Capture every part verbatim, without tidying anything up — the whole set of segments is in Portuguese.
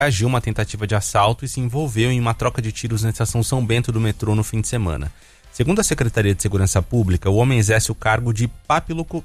agiu uma tentativa de assalto e se envolveu em uma troca de tiros na estação São Bento do metrô no fim de semana. Segundo a Secretaria de Segurança Pública, o homem exerce o cargo de papiloco,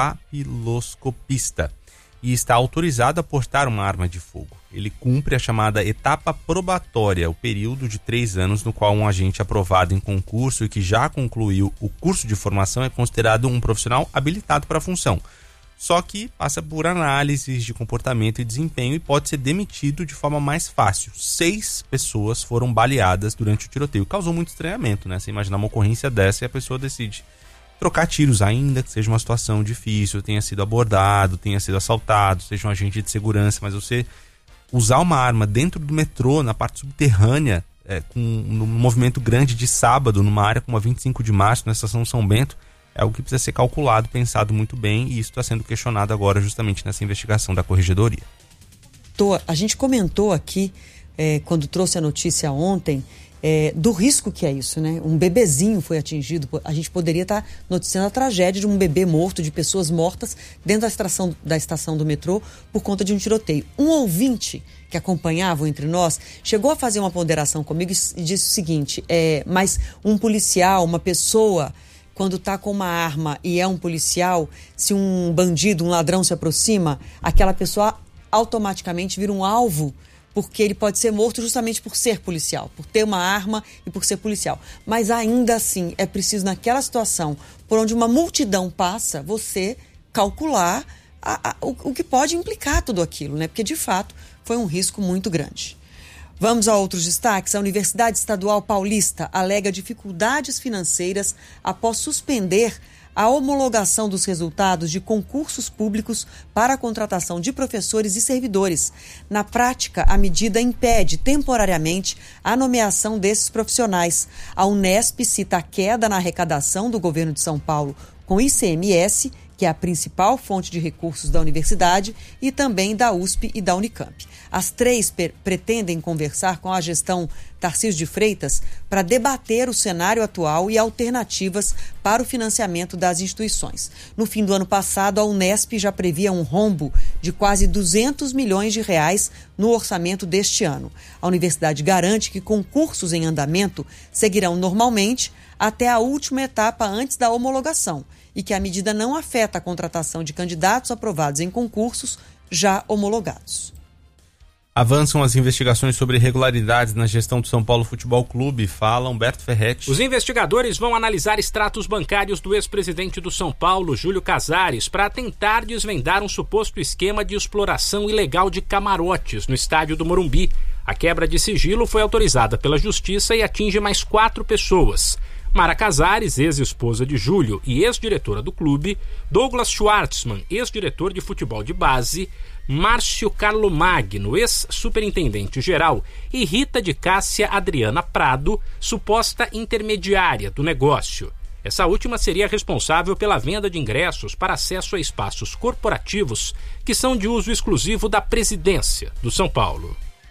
papiloscopista e está autorizado a portar uma arma de fogo. Ele cumpre a chamada etapa probatória, o período de três anos no qual um agente aprovado em concurso e que já concluiu o curso de formação é considerado um profissional habilitado para a função. Só que passa por análises de comportamento e desempenho e pode ser demitido de forma mais fácil. Seis pessoas foram baleadas durante o tiroteio. Causou muito estranhamento, né? Você imaginar uma ocorrência dessa e a pessoa decide trocar tiros, ainda que seja uma situação difícil, tenha sido abordado, tenha sido assaltado, seja um agente de segurança, mas você usar uma arma dentro do metrô, na parte subterrânea, é, com um movimento grande de sábado, numa área como a vinte e cinco de março, na estação São Bento, é algo que precisa ser calculado, pensado muito bem, e isso está sendo questionado agora justamente nessa investigação da Corregedoria. A gente comentou aqui, é, quando trouxe a notícia ontem, é, do risco que é isso, né? Um bebezinho foi atingido, a gente poderia estar tá noticiando a tragédia de um bebê morto, de pessoas mortas dentro da estação, da estação do metrô por conta de um tiroteio. Um ouvinte que acompanhava entre nós chegou a fazer uma ponderação comigo e disse o seguinte, é, mas um policial, uma pessoa, quando está com uma arma e é um policial, se um bandido, um ladrão se aproxima, aquela pessoa automaticamente vira um alvo, porque ele pode ser morto justamente por ser policial, por ter uma arma e por ser policial. Mas ainda assim, é preciso naquela situação, por onde uma multidão passa, você calcular a, a, o, o que pode implicar tudo aquilo, né? Porque de fato foi um risco muito grande. Vamos a outros destaques. A Universidade Estadual Paulista alega dificuldades financeiras após suspender a homologação dos resultados de concursos públicos para a contratação de professores e servidores. Na prática, a medida impede temporariamente a nomeação desses profissionais. A Unesp cita a queda na arrecadação do governo de São Paulo com I C M S, que é a principal fonte de recursos da universidade, e também da U S P e da Unicamp. As três per- pretendem conversar com a gestão Tarcísio de Freitas para debater o cenário atual e alternativas para o financiamento das instituições. No fim do ano passado, a Unesp já previa um rombo de quase duzentos milhões de reais no orçamento deste ano. A universidade garante que concursos em andamento seguirão normalmente até a última etapa antes da homologação e que a medida não afeta a contratação de candidatos aprovados em concursos já homologados. Avançam as investigações sobre irregularidades na gestão do São Paulo Futebol Clube, fala Humberto Ferretti. Os investigadores vão analisar extratos bancários do ex-presidente do São Paulo, Júlio Casares, para tentar desvendar um suposto esquema de exploração ilegal de camarotes no estádio do Morumbi. A quebra de sigilo foi autorizada pela Justiça e atinge mais quatro pessoas. Mara Casares, ex-esposa de Júlio e ex-diretora do clube, Douglas Schwartzman, ex-diretor de futebol de base, Márcio Carlomagno, ex-superintendente-geral, e Rita de Cássia Adriana Prado, suposta intermediária do negócio. Essa última seria responsável pela venda de ingressos para acesso a espaços corporativos que são de uso exclusivo da presidência do São Paulo.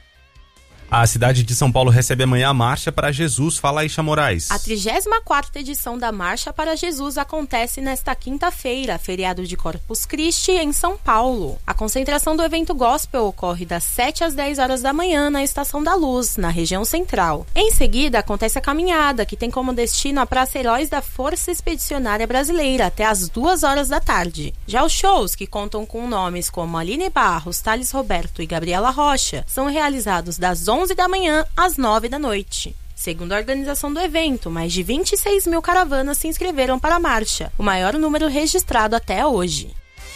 A cidade de São Paulo recebe amanhã a Marcha para Jesus. Fala, Aisha Moraes. A trigésima quarta edição da Marcha para Jesus acontece nesta quinta-feira, feriado de Corpus Christi, em São Paulo. A concentração do evento gospel ocorre das sete às dez horas da manhã na Estação da Luz, na região central. Em seguida, acontece a caminhada, que tem como destino a Praça Heróis da Força Expedicionária Brasileira, até às duas horas da tarde. Já os shows, que contam com nomes como Aline Barros, Thales Roberto e Gabriela Rocha, são realizados das onze da manhã às nove da noite. Segundo a organização do evento, mais de vinte e seis mil caravanas se inscreveram para a marcha, o maior número registrado até hoje.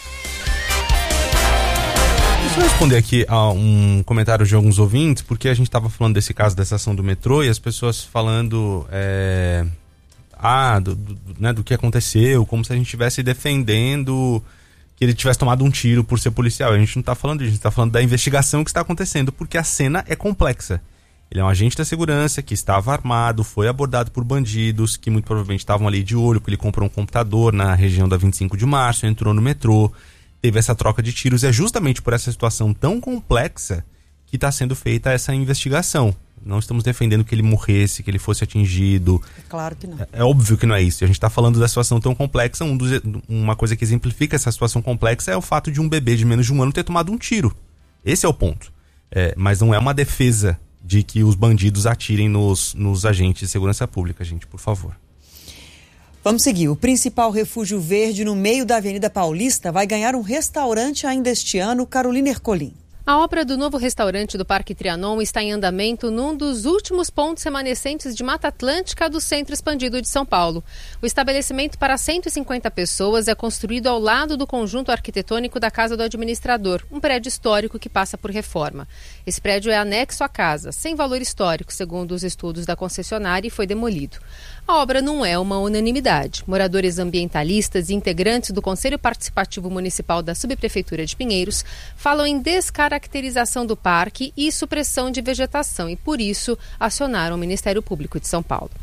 Deixa eu responder aqui a um comentário de alguns ouvintes, porque a gente estava falando desse caso da estação do metrô e as pessoas falando é, ah, do, do, né, do que aconteceu, como se a gente estivesse defendendo que ele tivesse tomado um tiro por ser policial. A gente não está falando disso, a gente está falando da investigação que está acontecendo, porque a cena é complexa. Ele é um agente da segurança que estava armado, foi abordado por bandidos que muito provavelmente estavam ali de olho, porque ele comprou um computador na região da vinte e cinco de março, entrou no metrô, teve essa troca de tiros. É justamente por essa situação tão complexa que está sendo feita essa investigação. Não estamos defendendo que ele morresse, que ele fosse atingido. É claro que não. É, é óbvio que não é isso. A gente está falando da situação tão complexa. Um dos, uma coisa que exemplifica essa situação complexa é o fato de um bebê de menos de um ano ter tomado um tiro. Esse é o ponto. É, mas não é uma defesa de que os bandidos atirem nos, nos agentes de segurança pública, gente, por favor. Vamos seguir. O principal refúgio verde no meio da Avenida Paulista vai ganhar um restaurante ainda este ano. Carolina Ercolim. A obra do novo restaurante do Parque Trianon está em andamento num dos últimos pontos remanescentes de Mata Atlântica do Centro Expandido de São Paulo. O estabelecimento para cento e cinquenta pessoas é construído ao lado do conjunto arquitetônico da Casa do Administrador, um prédio histórico que passa por reforma. Esse prédio é anexo à casa, sem valor histórico, segundo os estudos da concessionária, e foi demolido. A obra não é uma unanimidade. Moradores ambientalistas e integrantes do Conselho Participativo Municipal da Subprefeitura de Pinheiros falam em descaracterização do parque e supressão de vegetação e, por isso, acionaram o Ministério Público de São Paulo.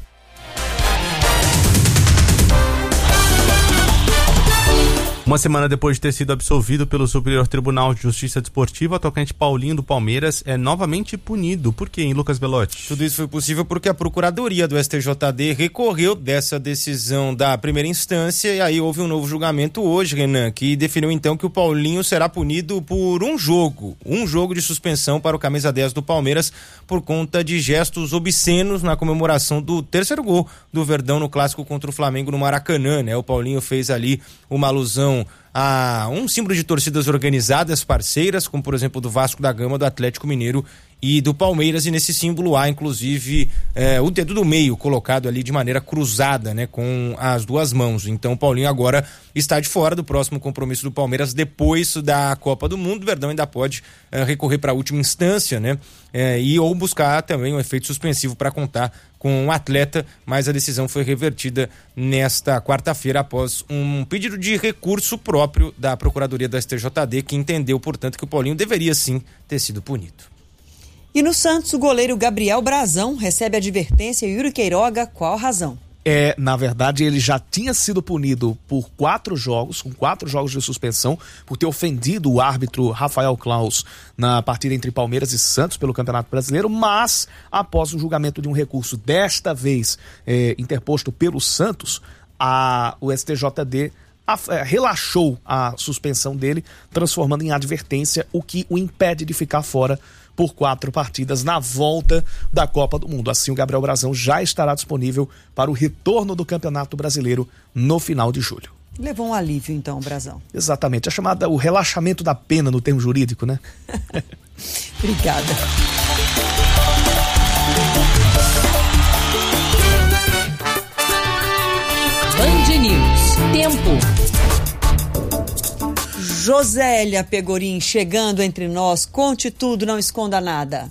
Uma semana depois de ter sido absolvido pelo Superior Tribunal de Justiça Desportiva, o atacante Paulinho do Palmeiras é novamente punido. Por quê, hein, Lucas Belotti? Tudo isso foi possível porque a Procuradoria do S T J D recorreu dessa decisão da primeira instância e aí houve um novo julgamento hoje, Renan, que definiu então que o Paulinho será punido por um jogo, um jogo de suspensão para o camisa dez do Palmeiras por conta de gestos obscenos na comemoração do terceiro gol do Verdão no clássico contra o Flamengo no Maracanã, né? O Paulinho fez ali uma alusão a um símbolo de torcidas organizadas, parceiras, como por exemplo do Vasco da Gama, do Atlético Mineiro e do Palmeiras, e nesse símbolo há inclusive é, o dedo do meio colocado ali de maneira cruzada, né, com as duas mãos. Então o Paulinho agora está de fora do próximo compromisso do Palmeiras depois da Copa do Mundo. O Verdão ainda pode é, recorrer para a última instância, né, é, e ou buscar também um efeito suspensivo para contar com o atleta, mas a decisão foi revertida nesta quarta-feira após um pedido de recurso próprio da Procuradoria do S T J D, que entendeu, portanto, que o Paulinho deveria sim ter sido punido. E no Santos, o goleiro Gabriel Brazão recebe advertência. Yuri Queiroga, qual a razão? É, na verdade, ele já tinha sido punido por quatro jogos, com quatro jogos de suspensão, por ter ofendido o árbitro Rafael Claus na partida entre Palmeiras e Santos pelo Campeonato Brasileiro, mas após o julgamento de um recurso, desta vez é, interposto pelo Santos, a, o S T J D a, é, relaxou a suspensão dele, transformando em advertência, o que o impede de ficar fora por quatro partidas na volta da Copa do Mundo. Assim, o Gabriel Brazão já estará disponível para o retorno do Campeonato Brasileiro no final de julho. Levou um alívio, então, Brazão. Exatamente, a chamada o relaxamento da pena no termo jurídico, né? Obrigada. Band News. Tempo. Josélia Pegorim chegando entre nós. Conte tudo, não esconda nada.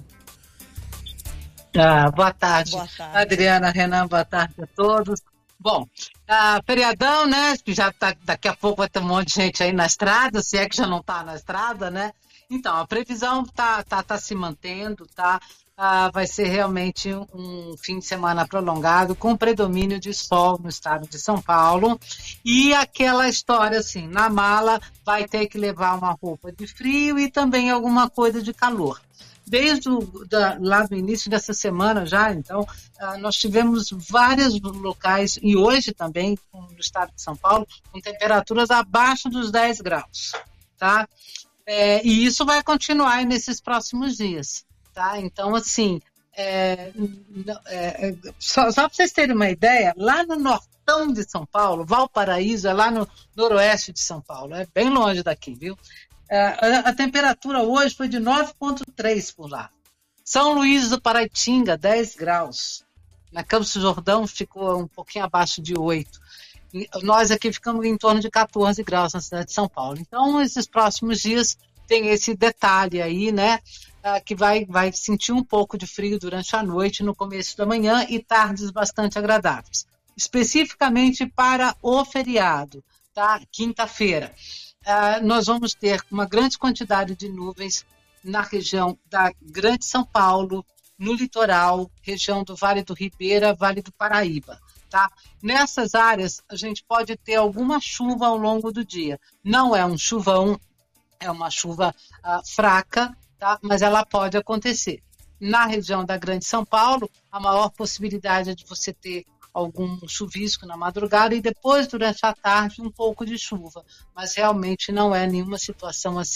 Ah, boa tarde. Boa tarde. Adriana, Renan, boa tarde a todos. Bom, ah, feriadão, né? Que já tá, daqui a pouco vai ter um monte de gente aí na estrada, se é que já não está na estrada, né? Então, a previsão tá, tá, tá se mantendo, tá? Ah, vai ser realmente um fim de semana prolongado com predomínio de sol no estado de São Paulo, e aquela história assim, na mala vai ter que levar uma roupa de frio e também alguma coisa de calor. Desde o, da, lá do início dessa semana já, então, ah, nós tivemos vários locais, e hoje também no estado de São Paulo, com temperaturas abaixo dos dez graus, tá? É, e isso vai continuar nesses próximos dias. Tá? Então, assim, é, é, só, só para vocês terem uma ideia, lá no nortão de São Paulo, Valparaíso é lá no noroeste de São Paulo, é bem longe daqui, viu? É, a, a temperatura hoje foi de nove vírgula três por lá. São Luís do Paraitinga, dez graus. Na Campos do Jordão ficou um pouquinho abaixo de oito. E nós aqui ficamos em torno de catorze graus na cidade de São Paulo. Então, esses próximos dias tem esse detalhe aí, né? Que vai, vai sentir um pouco de frio durante a noite, no começo da manhã, e tardes bastante agradáveis. Especificamente para o feriado, tá? Quinta-feira. Uh, nós vamos ter uma grande quantidade de nuvens na região da Grande São Paulo, no litoral, região do Vale do Ribeira, Vale do Paraíba. Tá? Nessas áreas, a gente pode ter alguma chuva ao longo do dia. Não é um chuvão, é uma chuva uh, fraca, tá? Mas ela pode acontecer. Na região da Grande São Paulo, a maior possibilidade é de você ter algum chuvisco na madrugada e depois, durante a tarde, um pouco de chuva. Mas realmente não é nenhuma situação assim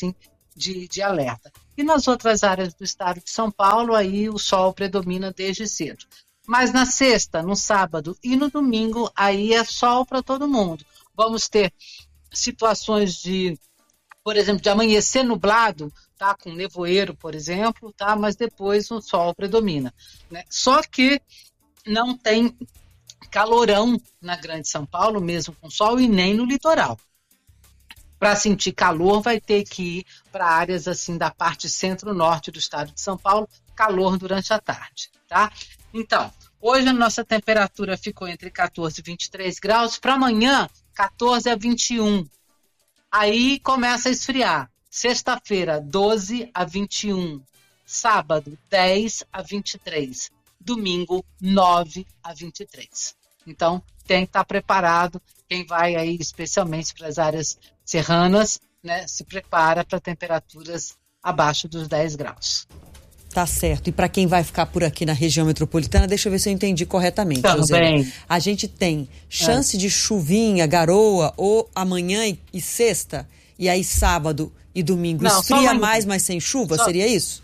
de, de alerta. E nas outras áreas do estado de São Paulo, aí o sol predomina desde cedo. Mas na sexta, no sábado e no domingo, aí é sol para todo mundo. Vamos ter situações de, por exemplo, de amanhecer nublado, tá, com nevoeiro, por exemplo, tá, mas depois o sol predomina, né? Só que não tem calorão na Grande São Paulo, mesmo com sol, e nem no litoral. Para sentir calor, vai ter que ir para áreas assim da parte centro-norte do estado de São Paulo, calor durante a tarde, tá? Então, hoje a nossa temperatura ficou entre quatorze e vinte e três graus, para amanhã, quatorze a vinte e um. Aí começa a esfriar. Sexta-feira, doze a vinte e um. Sábado, dez a vinte e três. Domingo, nove a vinte e três. Então, tem que estar preparado. Quem vai aí, especialmente para as áreas serranas, né, se prepara para temperaturas abaixo dos dez graus. Tá certo. E para quem vai ficar por aqui na região metropolitana, deixa eu ver se eu entendi corretamente. Também. A gente tem chance é. de chuvinha, garoa, ou amanhã e, e sexta, e aí sábado e domingo Não, esfria mais, mas sem chuva? Só... Seria isso?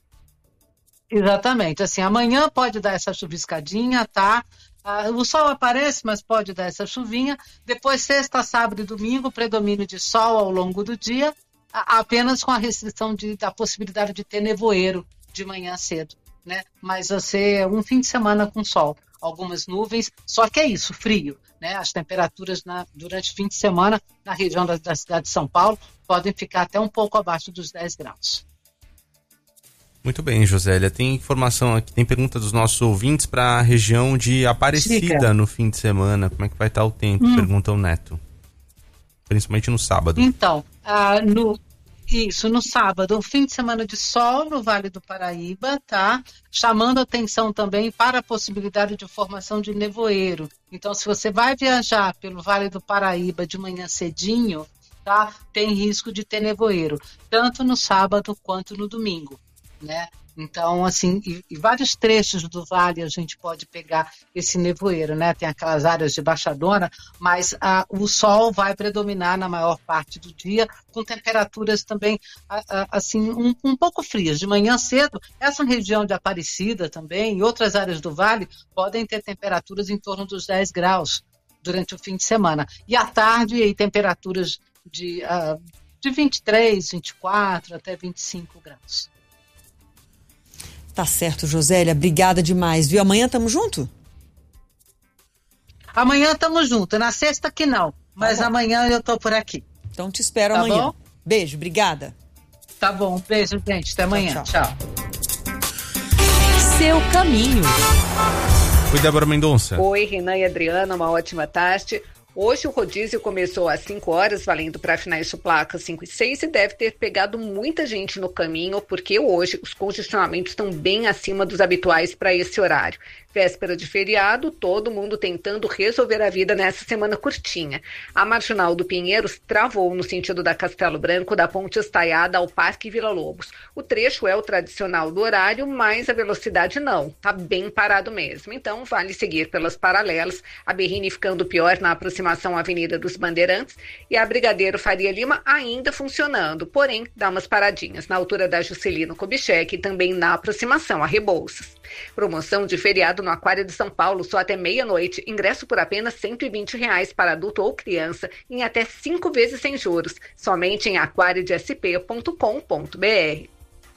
Exatamente. Assim, amanhã pode dar essa chuviscadinha, tá? Ah, o sol aparece, mas pode dar essa chuvinha. Depois, sexta, sábado e domingo, predomínio de sol ao longo do dia, apenas com a restrição de, da possibilidade de ter nevoeiro de manhã cedo, né? Mas você, um fim de semana com sol, algumas nuvens, só que é isso, frio, né? As temperaturas na, durante o fim de semana na região da, da cidade de São Paulo podem ficar até um pouco abaixo dos dez graus. Muito bem, Josélia. Tem informação aqui, tem pergunta dos nossos ouvintes para a região de Aparecida Chica. No fim de semana. Como é que vai estar o tempo? Hum. Pergunta o Neto. Principalmente no sábado. Então, uh, no, isso, no sábado, o fim de semana de sol no Vale do Paraíba, tá? Chamando atenção também para a possibilidade de formação de nevoeiro. Então, se você vai viajar pelo Vale do Paraíba de manhã cedinho, tá? Tem risco de ter nevoeiro, tanto no sábado quanto no domingo, né? Então, assim, e, e vários trechos do vale a gente pode pegar esse nevoeiro, né? Tem aquelas áreas de baixadona, mas ah, o sol vai predominar na maior parte do dia, com temperaturas também, ah, ah, assim, um, um pouco frias. De manhã cedo, essa região de Aparecida também, e outras áreas do vale, podem ter temperaturas em torno dos dez graus durante o fim de semana. E à tarde, aí, temperaturas de, ah, de vinte e três, vinte e quatro até vinte e cinco graus. Tá certo, Josélia. Obrigada demais, viu? Amanhã tamo junto? Amanhã tamo junto. Na sexta que não, mas tá amanhã eu tô por aqui. Então te espero tá amanhã. Bom? Beijo, obrigada. Tá bom, beijo, gente. Até amanhã. Tchau. tchau. Seu caminho. Oi, Débora Mendonça. Oi, Renan e Adriana, uma ótima tarde. Hoje o rodízio começou às cinco horas, valendo para finais de placa cinco e seis, e deve ter pegado muita gente no caminho, porque hoje os congestionamentos estão bem acima dos habituais para esse horário. Véspera de feriado, todo mundo tentando resolver a vida nessa semana curtinha. A Marginal do Pinheiros travou no sentido da Castelo Branco, da Ponte Estaiada ao Parque Vila Lobos. O trecho é o tradicional do horário, mas a velocidade não. Tá bem parado mesmo. Então, vale seguir pelas paralelas. A Berrini ficando pior na aproximação à Avenida dos Bandeirantes e a Brigadeiro Faria Lima ainda funcionando, porém, dá umas paradinhas na altura da Juscelino Kubitschek e também na aproximação a Rebouças. Promoção de feriado no Aquário de São Paulo só até meia-noite. Ingresso por apenas cento e vinte reais para adulto ou criança em até cinco vezes sem juros. Somente em aquário de s p ponto com ponto b r.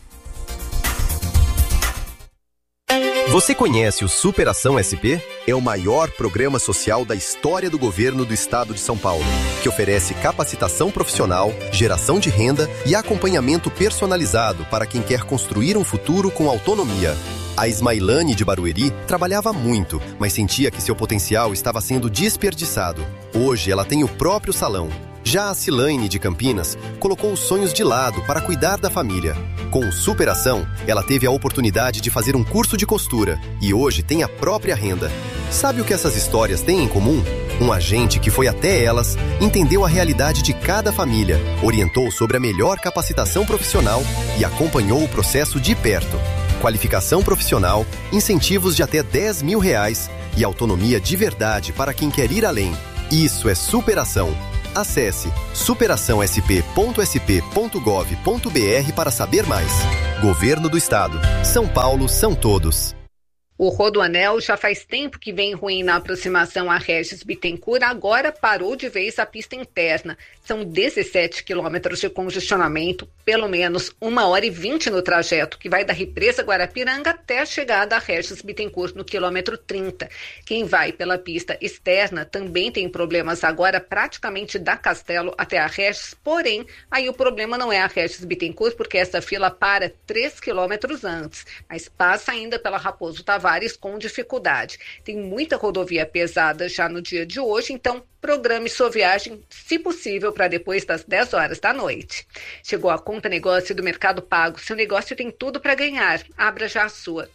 Você conhece o Superação S P? É o maior programa social da história do governo do estado de São Paulo, que oferece capacitação profissional, geração de renda e acompanhamento personalizado para quem quer construir um futuro com autonomia. A Ismailane de Barueri trabalhava muito, mas sentia que seu potencial estava sendo desperdiçado. Hoje ela tem o próprio salão. Já a Cilaine de Campinas colocou os sonhos de lado para cuidar da família. Com Superação, ela teve a oportunidade de fazer um curso de costura e hoje tem a própria renda. Sabe o que essas histórias têm em comum? Um agente que foi até elas, entendeu a realidade de cada família, orientou sobre a melhor capacitação profissional e acompanhou o processo de perto. Qualificação profissional, incentivos de até dez mil reais e autonomia de verdade para quem quer ir além. Isso é superação. Acesse superação s p ponto s p ponto gov ponto b r para saber mais. Governo do Estado. São Paulo são todos. O Rodoanel já faz tempo que vem ruim na aproximação a Regis Bittencourt, agora parou de vez a pista interna. São dezessete quilômetros de congestionamento, pelo menos uma hora e vinte no trajeto, que vai da represa Guarapiranga até a chegada a Regis Bittencourt no quilômetro trinta. Quem vai pela pista externa também tem problemas agora praticamente da Castelo até a Regis, porém, aí o problema não é a Regis Bittencourt, porque essa fila para três quilômetros antes, mas passa ainda pela Raposo Tavares com dificuldade. Tem muita rodovia pesada já no dia de hoje, então programe sua viagem, se possível, para depois das dez horas da noite. Chegou a Conta Negócio do Mercado Pago. Seu negócio tem tudo para ganhar. Abra já a sua.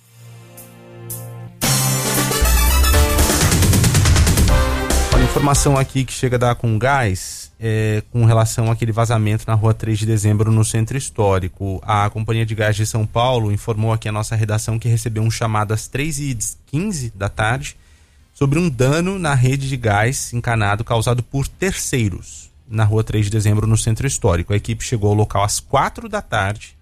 Olha, informação aqui que chega da Comgás é, com relação àquele vazamento na rua três de dezembro no Centro Histórico. A Companhia de Gás de São Paulo informou aqui a nossa redação que recebeu um chamado às três e quinze da tarde sobre um dano na rede de gás encanado causado por terceiros na rua três de dezembro no Centro Histórico. A equipe chegou ao local às quatro da tarde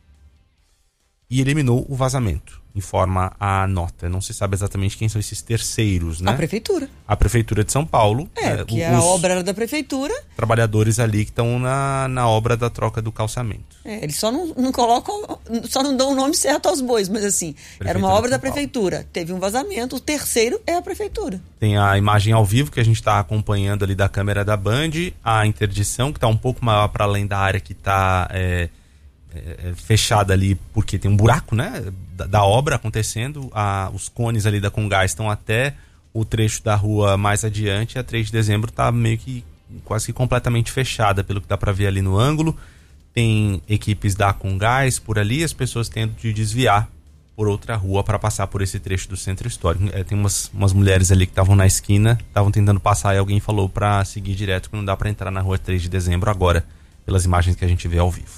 e eliminou o vazamento, informa a nota. Não se sabe exatamente quem são esses terceiros, né? A prefeitura. A prefeitura de São Paulo. É, é que os a obra era da prefeitura. Trabalhadores ali que estão na, na obra da troca do calçamento. É, eles só não, não colocam, só não dão o nome certo aos bois, mas assim, Prefeitura era uma obra da prefeitura. Teve um vazamento, o terceiro é a prefeitura. Tem a imagem ao vivo que a gente está acompanhando ali da câmera da Band, a interdição que está um pouco maior para além da área que está é, é, fechada ali, porque tem um buraco, né, da, da obra acontecendo. A, os cones ali da Comgás estão até o trecho da rua mais adiante. A três de dezembro está meio que quase que completamente fechada, pelo que dá para ver ali no ângulo. Tem equipes da Comgás por ali, as pessoas tendo de desviar por outra rua para passar por esse trecho do Centro Histórico. É, tem umas, umas mulheres ali que estavam na esquina, estavam tentando passar e alguém falou para seguir direto, que não dá para entrar na rua três de dezembro agora, pelas imagens que a gente vê ao vivo.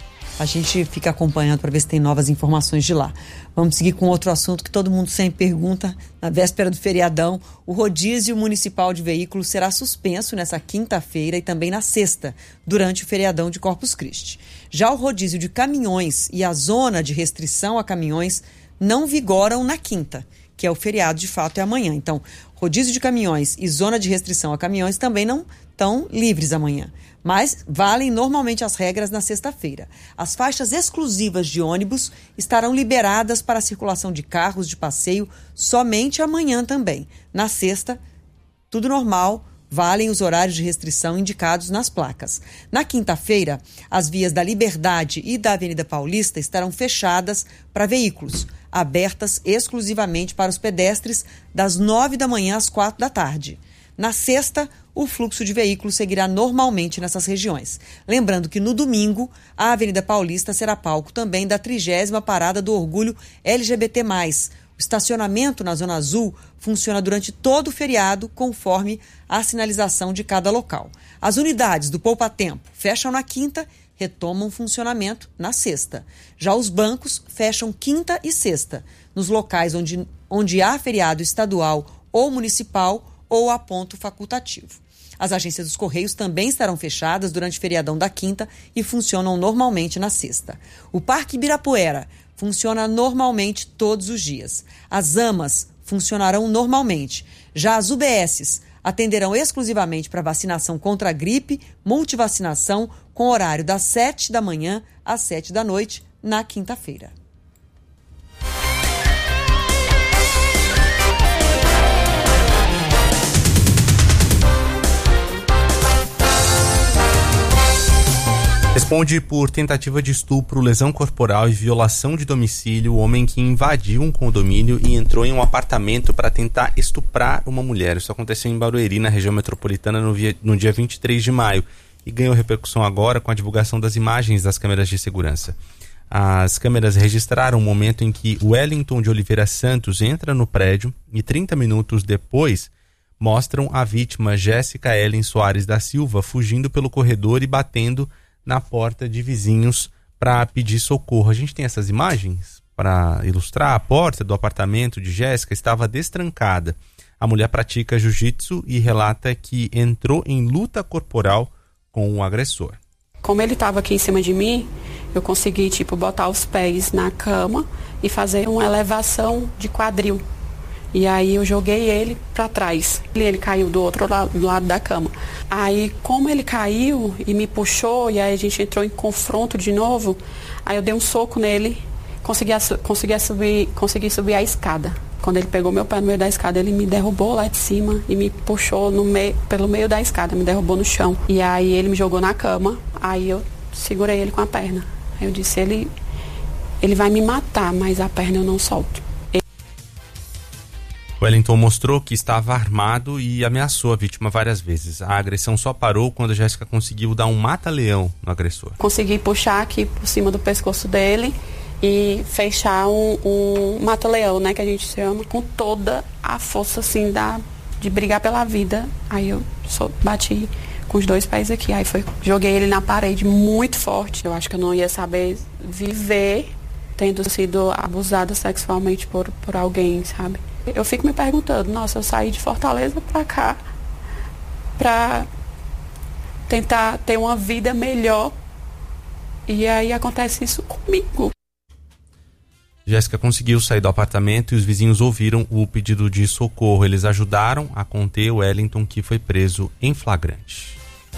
A gente fica acompanhando para ver se tem novas informações de lá. Vamos seguir com outro assunto que todo mundo sempre pergunta na véspera do feriadão. O rodízio municipal de veículos será suspenso nessa quinta-feira e também na sexta, durante o feriadão de Corpus Christi. Já o rodízio de caminhões e a zona de restrição a caminhões não vigoram na quinta, que é o feriado de fato é amanhã. Então, rodízio de caminhões e zona de restrição a caminhões também não estão livres amanhã, mas valem normalmente as regras na sexta-feira. As faixas exclusivas de ônibus estarão liberadas para a circulação de carros de passeio somente amanhã também. Na sexta, tudo normal, valem os horários de restrição indicados nas placas. Na quinta-feira, as vias da Liberdade e da Avenida Paulista estarão fechadas para veículos, abertas exclusivamente para os pedestres das nove da manhã às quatro da tarde. Na sexta, o fluxo de veículos seguirá normalmente nessas regiões. Lembrando que no domingo, a Avenida Paulista será palco também da trigésima Parada do Orgulho L G B T mais. O estacionamento na Zona Azul funciona durante todo o feriado, conforme a sinalização de cada local. As unidades do Poupa Tempo fecham na quinta, retomam funcionamento na sexta. Já os bancos fecham quinta e sexta, nos locais onde, onde há feriado estadual ou municipal ou a ponto facultativo. As agências dos Correios também estarão fechadas durante o feriadão da quinta e funcionam normalmente na sexta. O Parque Ibirapuera funciona normalmente todos os dias. As AMAs funcionarão normalmente. Já as U B Ss atenderão exclusivamente para vacinação contra a gripe, multivacinação, com horário das sete da manhã às sete da noite, na quinta-feira. Responde por tentativa de estupro, lesão corporal e violação de domicílio o homem que invadiu um condomínio e entrou em um apartamento para tentar estuprar uma mulher. Isso aconteceu em Barueri, na região metropolitana, no, via, no dia vinte e três de maio. E ganhou repercussão agora com a divulgação das imagens das câmeras de segurança. As câmeras registraram o momento em que Wellington de Oliveira Santos entra no prédio e trinta minutos depois mostram a vítima Jéssica Ellen Soares da Silva fugindo pelo corredor e batendo na porta de vizinhos para pedir socorro. A gente tem essas imagens para ilustrar. A porta do apartamento de Jéssica estava destrancada. A mulher pratica jiu-jitsu e relata que entrou em luta corporal com o agressor. Como ele estava aqui em cima de mim, eu consegui tipo botar os pés na cama e fazer uma elevação de quadril. E aí eu joguei ele para trás. Ele caiu do outro lado, do lado da cama. Aí como ele caiu e me puxou, e aí a gente entrou em confronto de novo, aí eu dei um soco nele, consegui, consegui, subir, consegui subir a escada. Quando ele pegou meu pé no meio da escada, ele me derrubou lá de cima e me puxou no meio, pelo meio da escada, me derrubou no chão. E aí ele me jogou na cama, aí eu segurei ele com a perna. Aí eu disse, ele, ele vai me matar, mas a perna eu não solto. Wellington mostrou que estava armado e ameaçou a vítima várias vezes. A agressão só parou quando a Jéssica conseguiu dar um mata-leão no agressor. Consegui puxar aqui por cima do pescoço dele e fechar um, um mata-leão, né, que a gente chama, com toda a força, assim, da, de brigar pela vida. Aí eu só bati com os dois pés aqui, aí foi, joguei ele na parede muito forte. Eu acho que eu não ia saber viver tendo sido abusada sexualmente por, por alguém, sabe? Eu fico me perguntando, nossa, eu saí de Fortaleza pra cá pra tentar ter uma vida melhor e aí acontece isso comigo. Jéssica conseguiu sair do apartamento e os vizinhos ouviram o pedido de socorro. Eles ajudaram a conter o Wellington, que foi preso em flagrante.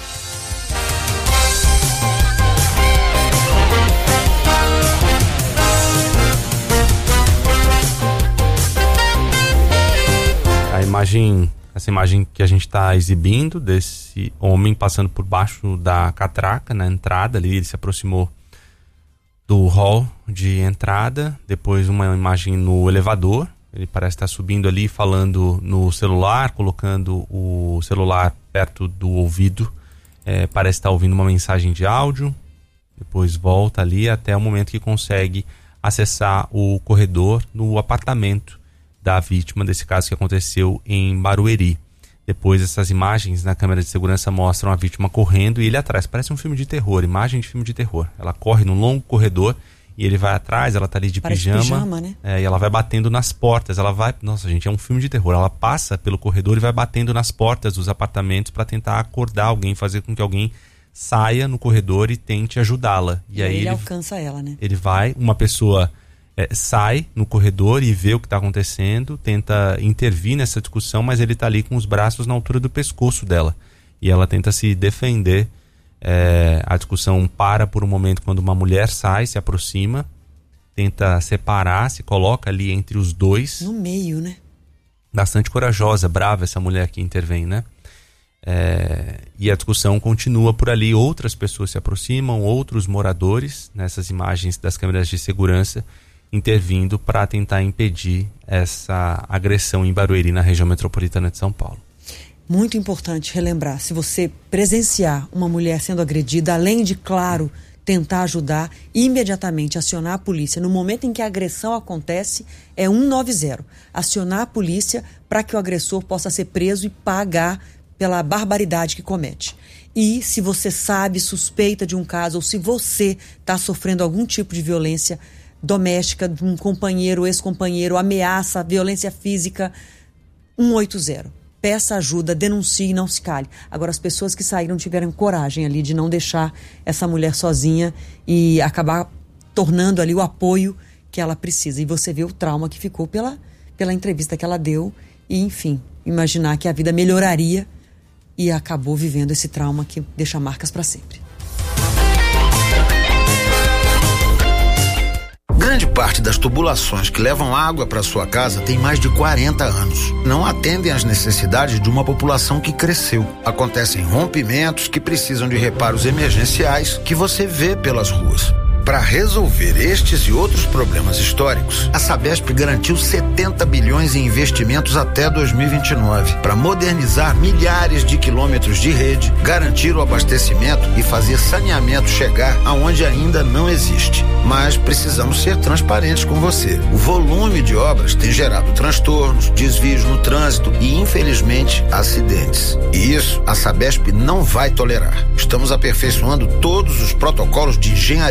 A imagem, essa imagem que a gente está exibindo desse homem passando por baixo da catraca na entrada ali, ele se aproximou do hall de entrada, depois uma imagem no elevador, ele parece estar subindo ali falando no celular, colocando o celular perto do ouvido, é, parece estar ouvindo uma mensagem de áudio, depois volta ali até o momento que consegue acessar o corredor no apartamento da vítima desse caso que aconteceu em Barueri. Depois essas imagens na câmera de segurança mostram a vítima correndo e ele atrás, parece um filme de terror, imagem de filme de terror. Ela corre num longo corredor e ele vai atrás, ela tá ali de parece pijama, pijama, né? É, e ela vai batendo nas portas, ela vai, nossa gente, é um filme de terror, ela passa pelo corredor e vai batendo nas portas dos apartamentos para tentar acordar alguém, fazer com que alguém saia no corredor e tente ajudá-la. E, e aí ele, ele alcança ela, né? Ele vai, uma pessoa É, sai no corredor e vê o que está acontecendo, tenta intervir nessa discussão, mas ele está ali com os braços na altura do pescoço dela e ela tenta se defender. É, a discussão para por um momento quando uma mulher sai, se aproxima, tenta separar, se coloca ali entre os dois. No meio, né? Bastante corajosa, brava essa mulher que intervém, né? É, e a discussão continua por ali, outras pessoas se aproximam, outros moradores, nessas imagens das câmeras de segurança, intervindo para tentar impedir essa agressão em Barueri, na região metropolitana de São Paulo. Muito importante relembrar, se você presenciar uma mulher sendo agredida, além de, claro, tentar ajudar, imediatamente acionar a polícia. No momento em que a agressão acontece, é cento e noventa. Acionar a polícia para que o agressor possa ser preso e pagar pela barbaridade que comete. E se você sabe, suspeita de um caso, ou se você está sofrendo algum tipo de violência doméstica, de um companheiro, ex-companheiro, ameaça, violência física, cento e oitenta. Peça ajuda, denuncie e não se cale. Agora, as pessoas que saíram tiveram coragem ali de não deixar essa mulher sozinha e acabar tornando ali o apoio que ela precisa. E você vê o trauma que ficou pela, pela entrevista que ela deu e, enfim, imaginar que a vida melhoraria e acabou vivendo esse trauma que deixa marcas para sempre. Grande parte das tubulações que levam água para sua casa tem mais de quarenta anos. Não atendem às necessidades de uma população que cresceu. Acontecem rompimentos que precisam de reparos emergenciais que você vê pelas ruas. Para resolver estes e outros problemas históricos, a Sabesp garantiu setenta bilhões em investimentos até dois mil e vinte e nove para modernizar milhares de quilômetros de rede, garantir o abastecimento e fazer saneamento chegar aonde ainda não existe. Mas precisamos ser transparentes com você. O volume de obras tem gerado transtornos, desvios no trânsito e, infelizmente, acidentes. E isso a Sabesp não vai tolerar. Estamos aperfeiçoando todos os protocolos de engenharia,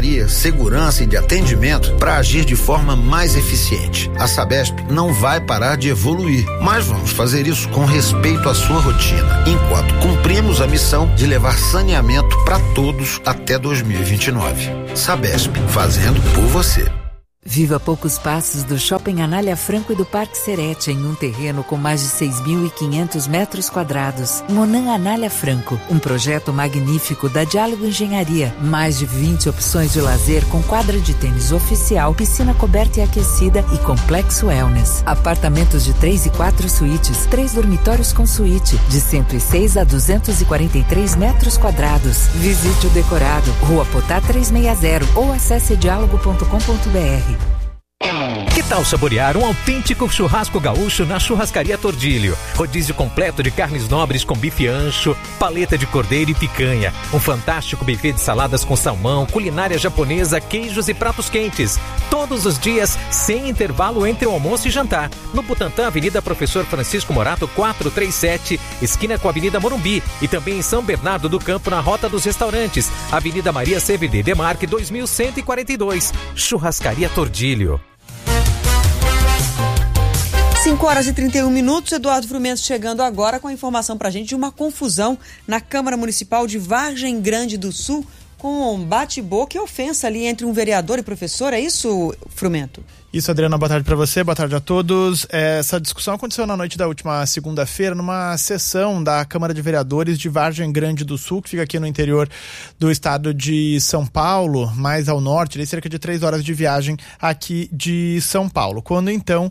segurança e de atendimento para agir de forma mais eficiente. A Sabesp não vai parar de evoluir, mas vamos fazer isso com respeito à sua rotina, enquanto cumprimos a missão de levar saneamento para todos até dois mil e vinte e nove. Sabesp, fazendo por você. Viva a poucos passos do Shopping Anália Franco e do Parque Serete, em um terreno com mais de seis mil e quinhentos metros quadrados. Monan Anália Franco, um projeto magnífico da Diálogo Engenharia. Mais de vinte opções de lazer com quadra de tênis oficial, piscina coberta e aquecida e complexo wellness. Apartamentos de três e quatro suítes, três dormitórios com suíte, de cento e seis a duzentos e quarenta e três metros quadrados. Visite o decorado, Rua Potá trezentos e sessenta ou acesse diálogo ponto com ponto b r. Que tal saborear um autêntico churrasco gaúcho na Churrascaria Tordilho? Rodízio completo de carnes nobres com bife ancho, paleta de cordeiro e picanha. Um fantástico buffet de saladas com salmão, culinária japonesa, queijos e pratos quentes. Todos os dias, sem intervalo entre o almoço e jantar. No Butantã, Avenida Professor Francisco Morato, quatrocentos e trinta e sete, esquina com a Avenida Morumbi. E também em São Bernardo do Campo, na Rota dos Restaurantes. Avenida Maria C V D Demarque, dois mil cento e quarenta e dois. Churrascaria Tordilho. cinco horas e trinta e um minutos, Eduardo Frumento chegando agora com a informação pra gente de uma confusão na Câmara Municipal de Vargem Grande do Sul com um bate-boca e ofensa ali entre um vereador e professor, é isso, Frumento? Isso, Adriana, boa tarde para você, boa tarde a todos. Essa discussão aconteceu na noite da última segunda-feira numa sessão da Câmara de Vereadores de Vargem Grande do Sul, que fica aqui no interior do estado de São Paulo, mais ao norte, cerca de três horas de viagem aqui de São Paulo. Quando então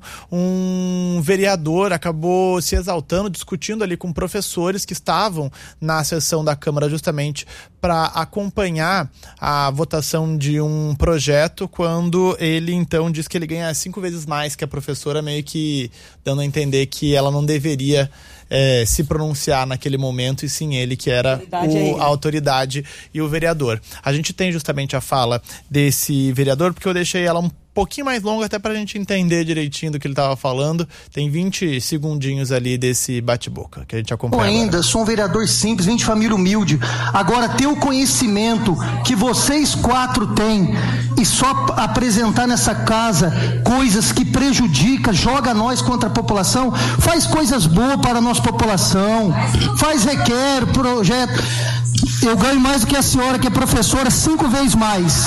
um vereador acabou se exaltando, discutindo ali com professores que estavam na sessão da Câmara justamente para acompanhar a votação de um projeto, quando ele então disse que ele ganha cinco vezes mais que a professora, meio que dando a entender que ela não deveria é, se pronunciar naquele momento, e sim ele que era a autoridade, o, a autoridade e o vereador. A gente tem justamente a fala desse vereador, porque eu deixei ela um pouquinho mais longa até pra gente entender direitinho do que ele estava falando. Tem vinte segundinhos ali desse bate-boca que a gente acompanha. Eu ainda agora sou um vereador simples, vim de família humilde. Agora, ter o conhecimento que vocês quatro têm e só apresentar nessa casa coisas que prejudicam, joga nós contra a população, faz coisas boas para a nossa população, faz requer, projeto. Eu ganho mais do que a senhora, que é professora, cinco vezes mais.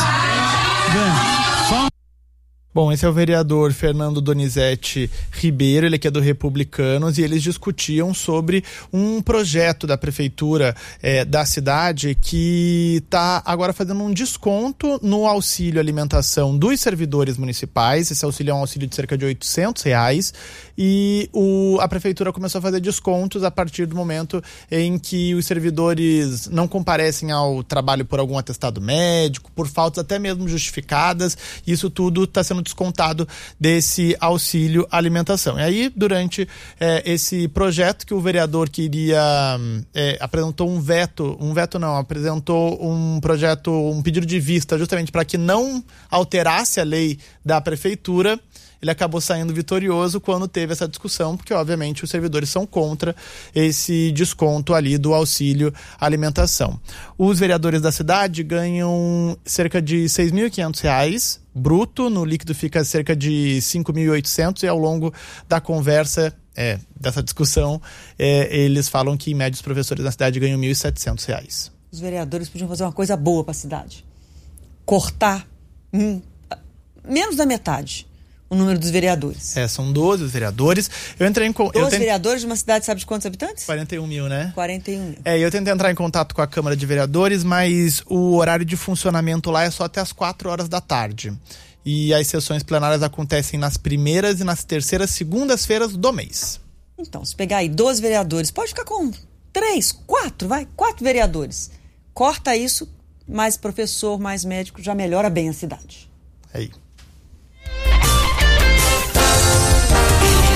Ganho. Só Bom, esse é o vereador Fernando Donizete Ribeiro, ele aqui é do Republicanos, e eles discutiam sobre um projeto da prefeitura eh, da cidade que está agora fazendo um desconto no auxílio alimentação dos servidores municipais. Esse auxílio é um auxílio de cerca de oitocentos reais, e o, a prefeitura começou a fazer descontos a partir do momento em que os servidores não comparecem ao trabalho por algum atestado médico, por faltas até mesmo justificadas. Isso tudo está sendo descontado desse auxílio alimentação. E aí, durante eh, esse projeto que o vereador queria, eh, apresentou um veto, um veto não, apresentou um projeto, um pedido de vista justamente para que não alterasse a lei da prefeitura. Ele acabou saindo vitorioso quando teve essa discussão, porque obviamente os servidores são contra esse desconto ali do auxílio alimentação. Os vereadores da cidade ganham cerca de seis mil e quinhentos reais bruto, no líquido fica cerca de cinco mil e oitocentos, e ao longo da conversa, é, dessa discussão, é, eles falam que em média os professores da cidade ganham mil e setecentos reais. Os vereadores podiam fazer uma coisa boa para a cidade. Cortar hum, menos da metade o número dos vereadores. É, são doze os vereadores. Eu entrei em... doze eu tente... vereadores de uma cidade, sabe de quantos habitantes? quarenta e um mil, né? quarenta e um mil. É, eu tentei entrar em contato com a Câmara de Vereadores, mas o horário de funcionamento lá é só até as quatro horas da tarde. E as sessões plenárias acontecem nas primeiras e nas terceiras segundas-feiras do mês. Então, se pegar aí doze vereadores, pode ficar com três, quatro, vai, quatro vereadores. Corta isso, mais professor, mais médico, já melhora bem a cidade. Aí. Seu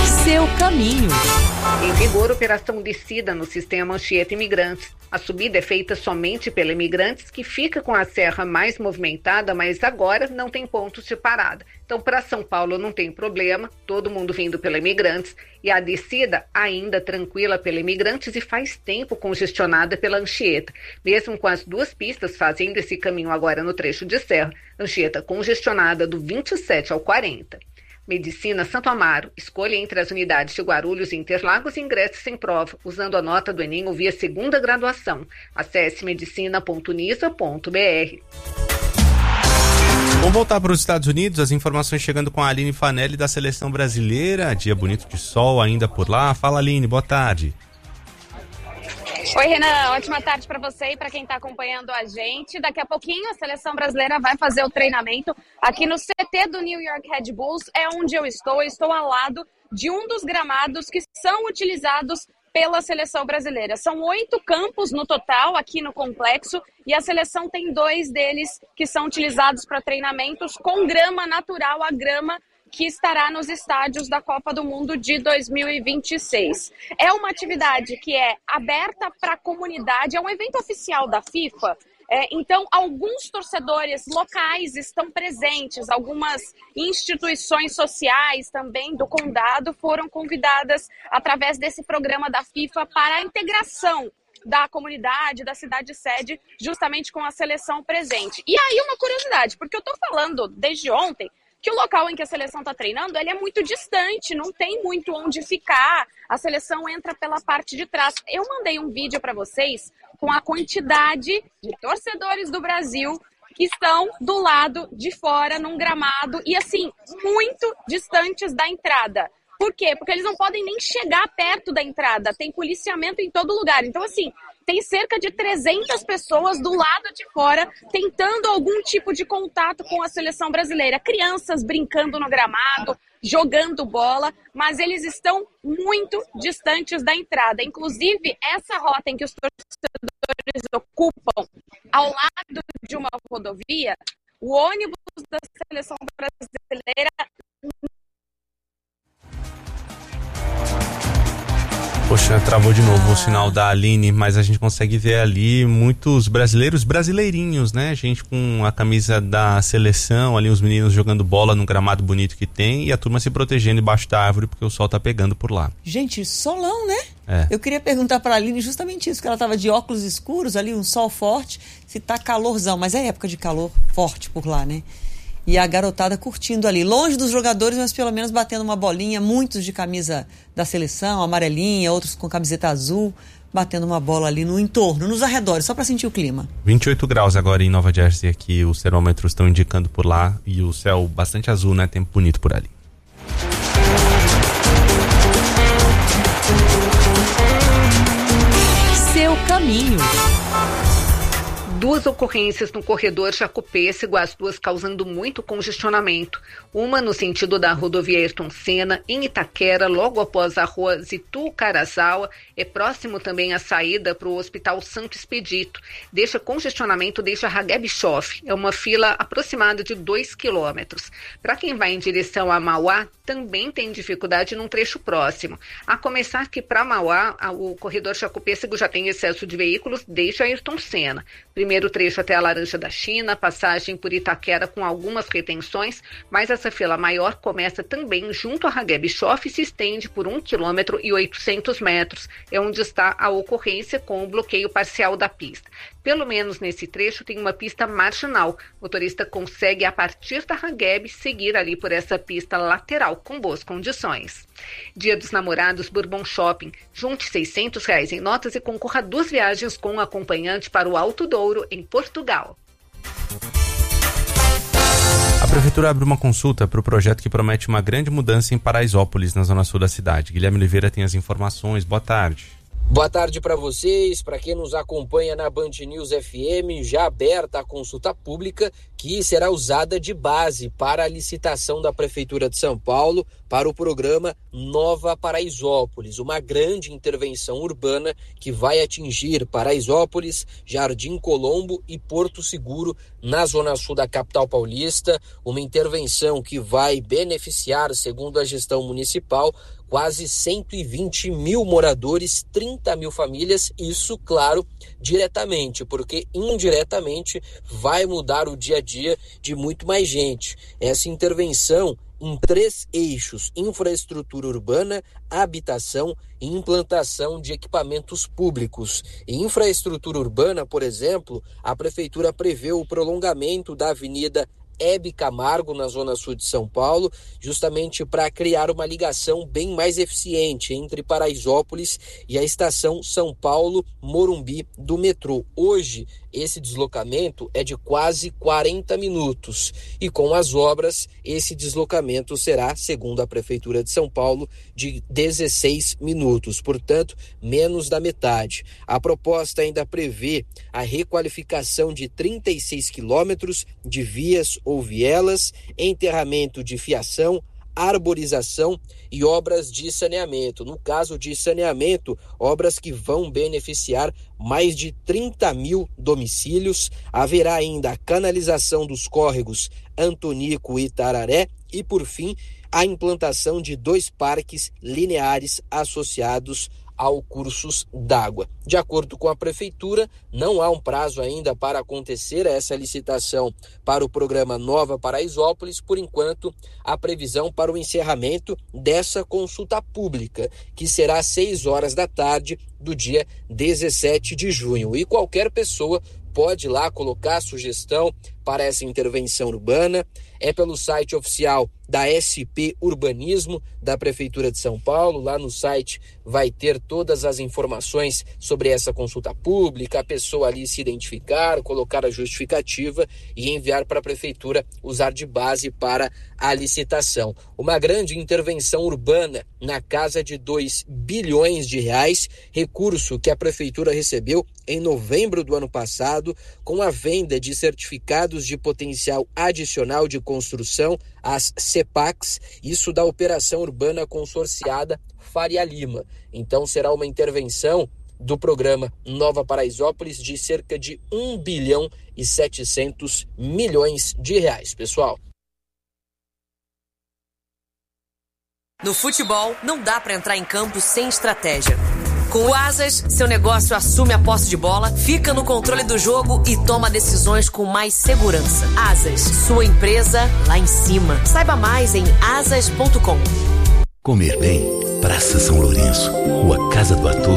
Seu caminho. Em vigor, operação descida no sistema Anchieta Imigrantes. A subida é feita somente pela Imigrantes, que fica com a serra mais movimentada, mas agora não tem pontos de parada. Então, para São Paulo não tem problema, todo mundo vindo pela Imigrantes, e a descida ainda tranquila pela Imigrantes e faz tempo congestionada pela Anchieta. Mesmo com as duas pistas fazendo esse caminho agora no trecho de serra, Anchieta congestionada do vinte e sete ao quarenta. Medicina Santo Amaro. Escolha entre as unidades de Guarulhos e Interlagos e ingresse sem prova, usando a nota do Enem ou via segunda graduação. Acesse medicina ponto unisa ponto b r. Vamos voltar para os Estados Unidos, as informações chegando com a Aline Fanelli da Seleção Brasileira. Dia bonito de sol ainda por lá. Fala, Aline, boa tarde. Oi, Renan, ótima tarde para você e para quem está acompanhando a gente. Daqui a pouquinho a Seleção Brasileira vai fazer o treinamento aqui no C T do New York Red Bulls, é onde eu estou. Eu estou ao lado de um dos gramados que são utilizados pela Seleção Brasileira. São oito campos no total aqui no complexo e a seleção tem dois deles que são utilizados para treinamentos com grama natural, a grama que estará nos estádios da Copa do Mundo de dois mil e vinte e seis. É uma atividade que é aberta para a comunidade, é um evento oficial da FIFA, é, então alguns torcedores locais estão presentes, algumas instituições sociais também do condado foram convidadas através desse programa da FIFA para a integração da comunidade, da cidade sede, justamente com a seleção presente. E aí uma curiosidade, porque eu estou falando desde ontem que o local em que a seleção está treinando, ele é muito distante, não tem muito onde ficar, a seleção entra pela parte de trás. Eu mandei um vídeo para vocês com a quantidade de torcedores do Brasil que estão do lado de fora, num gramado, e assim, muito distantes da entrada. Por quê? Porque eles não podem nem chegar perto da entrada, tem policiamento em todo lugar. Então, assim, tem cerca de trezentas pessoas do lado de fora tentando algum tipo de contato com a seleção brasileira. Crianças brincando no gramado, jogando bola, mas eles estão muito distantes da entrada. Inclusive, essa rota em que os torcedores ocupam ao lado de uma rodovia, o ônibus da seleção brasileira... Poxa, travou de novo o sinal da Aline, mas a gente consegue ver ali muitos brasileiros, brasileirinhos, né? Gente com a camisa da seleção, ali os meninos jogando bola no gramado bonito que tem e a turma se protegendo embaixo da árvore porque o sol tá pegando por lá. Gente, solão, né? É. Eu queria perguntar pra Aline justamente isso, que ela tava de óculos escuros ali, um sol forte, se tá calorzão, mas é época de calor forte por lá, né? E a garotada curtindo ali, longe dos jogadores, mas pelo menos batendo uma bolinha, muitos de camisa da seleção, amarelinha, outros com camiseta azul, batendo uma bola ali no entorno, nos arredores, só para sentir o clima. vinte e oito graus agora em Nova Jersey, aqui os termômetros estão indicando por lá, e o céu bastante azul, né? Tempo bonito por ali. Seu caminho. Duas ocorrências no corredor Jacopêssego, as duas causando muito congestionamento. Uma no sentido da rodovia Ayrton Senna, em Itaquera, logo após a rua Zitu-Carazawa, é próximo também a saída para o Hospital Santo Expedito. Deixa congestionamento, deixa Ragué Bischoff. É uma fila aproximada de dois quilômetros. Para quem vai em direção a Mauá, também tem dificuldade num trecho próximo. A começar que para Mauá, o corredor Jacopêssego já tem excesso de veículos, deixa Ayrton Senna. Primeiro trecho até a Laranja da China, passagem por Itaquera com algumas retenções, mas essa fila maior começa também junto a Ragué Bischoff e se estende por um quilômetro e oitocentos metros. É onde está a ocorrência com o bloqueio parcial da pista. Pelo menos nesse trecho tem uma pista marginal. O motorista consegue, a partir da Ragueb, seguir ali por essa pista lateral com boas condições. Dia dos Namorados Bourbon Shopping. Junte seiscentos reais em notas e concorra a duas viagens com um acompanhante para o Alto Douro, em Portugal. A Prefeitura abre uma consulta para o projeto que promete uma grande mudança em Paraisópolis, na zona sul da cidade. Guilherme Oliveira tem as informações. Boa tarde. Boa tarde para vocês, para quem nos acompanha na Band News F M, já aberta a consulta pública que será usada de base para a licitação da Prefeitura de São Paulo para o programa Nova Paraisópolis, uma grande intervenção urbana que vai atingir Paraisópolis, Jardim Colombo e Porto Seguro, na zona sul da capital paulista, uma intervenção que vai beneficiar, segundo a gestão municipal, quase cento e vinte mil moradores, trinta mil famílias, isso, claro, diretamente, porque indiretamente vai mudar o dia a dia de muito mais gente. Essa intervenção em três eixos: infraestrutura urbana, habitação e implantação de equipamentos públicos. Em infraestrutura urbana, por exemplo, a Prefeitura prevê o prolongamento da Avenida Hebe Camargo, na zona sul de São Paulo, justamente para criar uma ligação bem mais eficiente entre Paraisópolis e a estação São Paulo-Morumbi do metrô. Hoje, esse deslocamento é de quase quarenta minutos e com as obras, esse deslocamento será, segundo a Prefeitura de São Paulo, de dezesseis minutos, portanto, menos da metade. A proposta ainda prevê a requalificação de trinta e seis quilômetros de vias ou vielas, enterramento de fiação, arborização e obras de saneamento. No caso de saneamento, obras que vão beneficiar mais de trinta mil domicílios. Haverá ainda a canalização dos córregos Antonico e Tararé e, por fim, a implantação de dois parques lineares associados ao cursos d'água. De acordo com a Prefeitura, não há um prazo ainda para acontecer essa licitação para o programa Nova Paraisópolis. Por enquanto, a previsão para o encerramento dessa consulta pública, que será às seis horas da tarde do dia dezessete de junho. E qualquer pessoa pode ir lá colocar sugestão para essa intervenção urbana. É pelo site oficial da S P Urbanismo da Prefeitura de São Paulo. Lá no site vai ter todas as informações sobre essa consulta pública, a pessoa ali se identificar, colocar a justificativa e enviar para a Prefeitura usar de base para a licitação. Uma grande intervenção urbana na casa de dois bilhões de reais, recurso que a Prefeitura recebeu em novembro do ano passado com a venda de certificados de potencial adicional de construção, as CEPACs, isso da Operação Urbana Consorciada Faria Lima. Então será uma intervenção do programa Nova Paraisópolis de cerca de um bilhão e setecentos milhões de reais, pessoal. No futebol, não dá para entrar em campo sem estratégia. Com o Asas, seu negócio assume a posse de bola, fica no controle do jogo e toma decisões com mais segurança. Asas, sua empresa lá em cima. Saiba mais em asas ponto com. Comer bem, Praça São Lourenço, Rua Casa do Ator,